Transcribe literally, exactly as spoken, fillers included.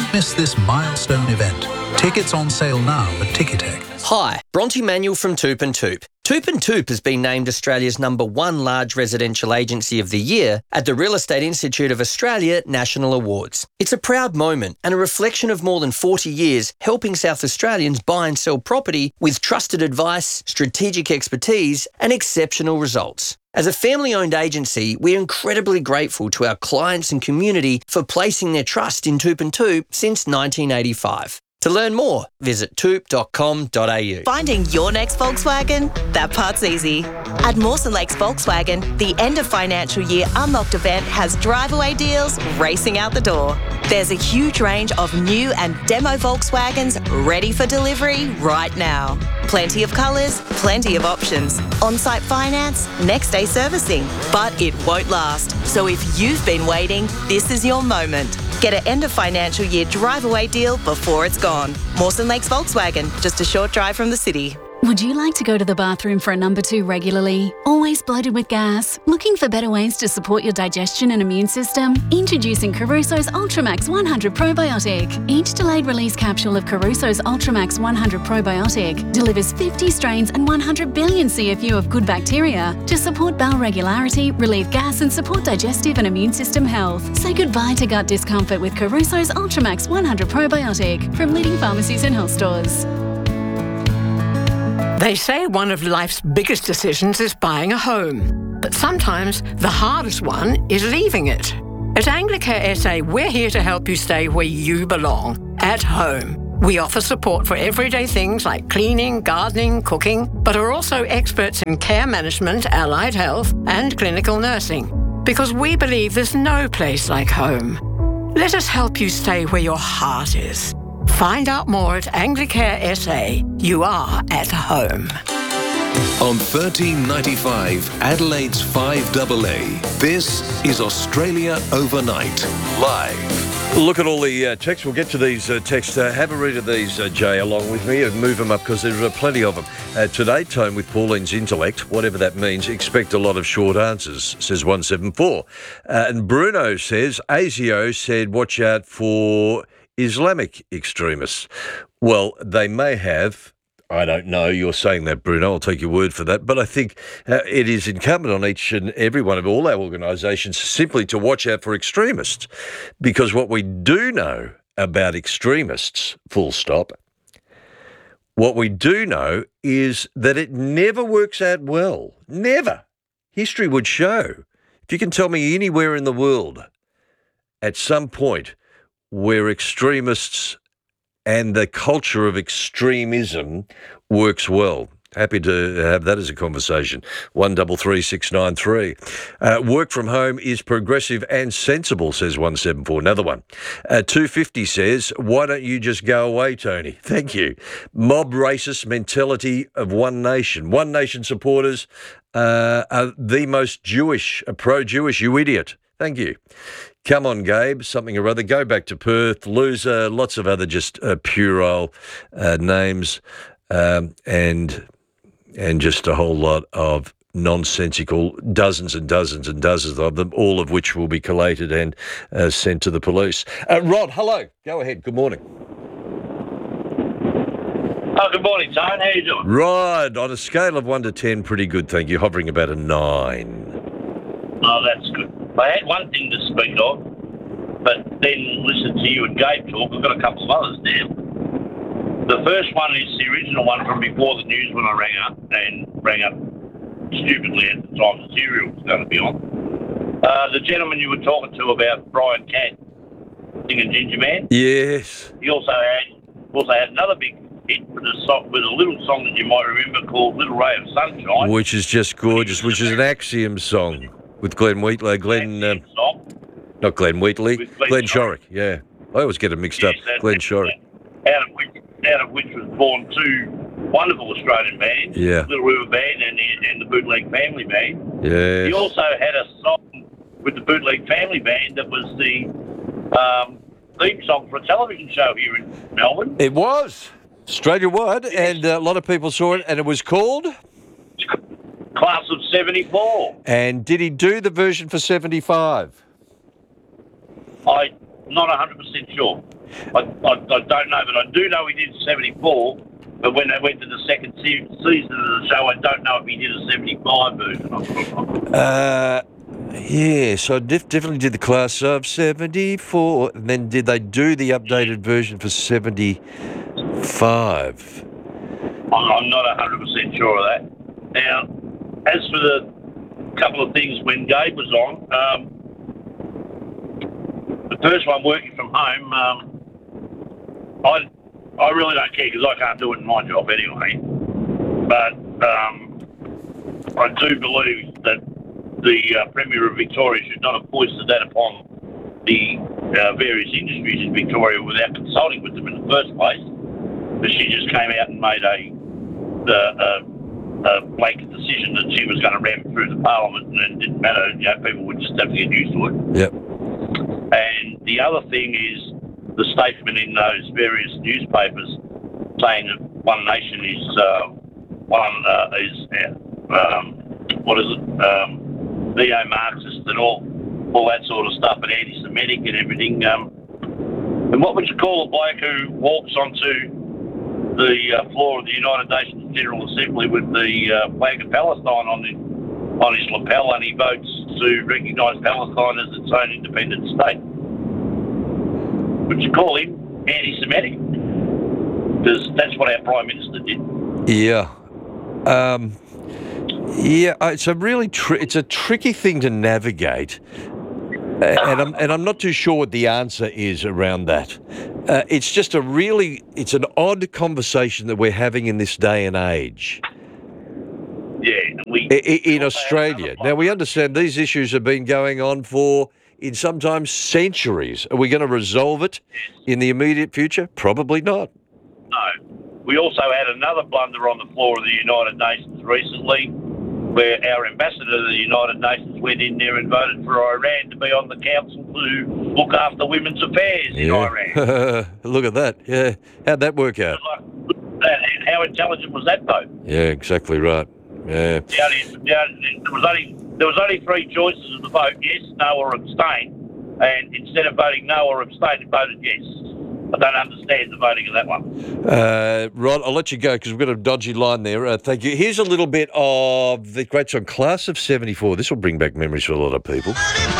Don't miss this milestone event. Tickets on sale now at Ticketek. Hi, Bronte Manuel from Toop and Toop. Toop and Toop has been named Australia's number one large residential agency of the year at the Real Estate Institute of Australia National Awards. It's a proud moment and a reflection of more than forty years helping South Australians buy and sell property with trusted advice, strategic expertise and exceptional results. As a family-owned agency, we're incredibly grateful to our clients and community for placing their trust in Toop and Toop since nineteen eighty-five. To learn more, visit toop dot com dot a u. Finding your next Volkswagen? That part's easy. At Mawson Lakes Volkswagen, the end of financial year Unlocked event has drive-away deals racing out the door. There's a huge range of new and demo Volkswagens ready for delivery right now. Plenty of colours, plenty of options. On-site finance, next-day servicing. But it won't last. So if you've been waiting, this is your moment. Get an end of financial year drive-away deal before it's gone. Mawson Lakes Volkswagen, just a short drive from the city. Would you like to go to the bathroom for a number two regularly? Always bloated with gas? Looking for better ways to support your digestion and immune system? Introducing Caruso's Ultramax one hundred Probiotic. Each delayed release capsule of Caruso's Ultramax one hundred Probiotic delivers fifty strains and one hundred billion C F U of good bacteria to support bowel regularity, relieve gas and support digestive and immune system health. Say goodbye to gut discomfort with Caruso's Ultramax one hundred Probiotic from leading pharmacies and health stores. They say one of life's biggest decisions is buying a home. But sometimes the hardest one is leaving it. At Anglicare S A, we're here to help you stay where you belong, at home. We offer support for everyday things like cleaning, gardening, cooking, but are also experts in care management, allied health, and clinical nursing. Because we believe there's no place like home. Let us help you stay where your heart is. Find out more at Anglicare S A. You are at home. On thirteen ninety-five, Adelaide's five A A, this is Australia Overnight, live. Look at all the uh, texts. We'll get to these uh, texts. Uh, have a read of these, uh, Jay, along with me, and move them up because there's uh, plenty of them. Uh, today, tone with Pauline's intellect, whatever that means, expect a lot of short answers, says one seven four. Uh, and Bruno says, ASIO said, watch out for Islamic extremists. Well, they may have. I don't know. You're saying that, Bruno. I'll take your word for that. But I think uh, it is incumbent on each and every one of all our organisations simply to watch out for extremists. Because what we do know about extremists, full stop, what we do know is that it never works out well. Never. History would show. If you can tell me anywhere in the world at some point where extremists and the culture of extremism works well. Happy to have that as a conversation. One double three six nine three. Uh, work from home is progressive and sensible, says one seven four. Another one. Uh, two fifty says, why don't you just go away, Tony? Thank you. Mob racist mentality of One Nation. One Nation supporters uh, are the most Jewish, uh, pro-Jewish, you idiot. Thank you. Come on, Gabe, something or other. Go back to Perth, loser, lots of other just uh, puerile uh, names, um, and and just a whole lot of nonsensical, dozens and dozens and dozens of them, all of which will be collated and uh, sent to the police. Uh, Rod, hello. Go ahead. Good morning. Oh, good morning, Tone. How you doing? Rod, on a scale of one to ten, pretty good, thank you. Hovering about a nine. Oh, that's good. I had one thing to speak of, but then listen to you and Gabe talk. I've got a couple of others now. The first one is the original one from before the news when I rang up, and rang up stupidly at the time the serial was going to be on. Uh, the gentleman you were talking to about Brian Cat singing Ginger Man. Yes. He also had also had another big hit with a, song, with a little song that you might remember called Little Ray of Sunshine. Which is just gorgeous, which is an Axiom song. With Glenn Wheatley, Glenn, um, not Glenn Wheatley, Glenn, Glenn Shorrock, yeah. I always get them mixed yes, up, that, Glenn Shorrock. Out of, which, out of which was born two wonderful Australian bands, yeah. Little River Band and the, and the Bootleg Family Band. Yes. He also had a song with the Bootleg Family Band that was the um, theme song for a television show here in Melbourne. It was, Australia-wide, yes. And uh, a lot of people saw it, and it was called? Class of seventy-four. And did he do the version for seventy-five? I'm not one hundred percent sure. I, I, I don't know, but I do know he did seventy-four. But when they went to the second se- season of the show, I don't know if he did a seventy-five version. Uh, yeah, so I def- definitely did the class of seventy-four. And then did they do the updated version for seventy-five? I'm, I'm not one hundred percent sure of that. Now, as for the couple of things when Gabe was on, um, the first one, working from home, um, I I really don't care because I can't do it in my job anyway. But um, I do believe that the uh, Premier of Victoria should not have foisted that upon the uh, various industries in Victoria without consulting with them in the first place. But she just came out and made a, uh, a, a blanket decision that she was going to ram through the Parliament, and it didn't matter. You know, people would just have to get used to it. Yep. And the other thing is the statement in those various newspapers saying that One Nation is uh, one uh, is uh, um, what is it? Um, neo-Marxist and all, all that sort of stuff, and anti-Semitic and everything. Um, and what would you call a bloke who walks onto the uh, floor of the United Nations General Assembly with the uh, flag of Palestine on his, on his lapel, and he votes to recognise Palestine as its own independent state? Would you call him anti-Semitic? Because that's what our Prime Minister did. Yeah. Um, yeah, it's a really tri- it's a tricky thing to navigate, uh, and I'm and I'm not too sure what the answer is around that. Uh, it's just a really it's an odd conversation that we're having in this day and age. Yeah, and we I- I- in Australia. Now we understand these issues have been going on for in sometimes centuries. Are we going to resolve it in the immediate future? Probably not. No. We also had another blunder on the floor of the United Nations recently, where our ambassador to the United Nations went in there and voted for Iran to be on the council to look after women's affairs in Iran. Look at that. Yeah. How'd that work out? That, how intelligent was that vote? Yeah, exactly right. Yeah. The only, the only, there was only there was only three choices of the vote: yes, no, or abstain. And instead of voting no or abstain, it voted yes. I don't understand the voting of that one. Uh, Rod, I'll let you go because we've got a dodgy line there. Uh, thank you. Here's a little bit of the great song Class of seventy-four. This will bring back memories for a lot of people.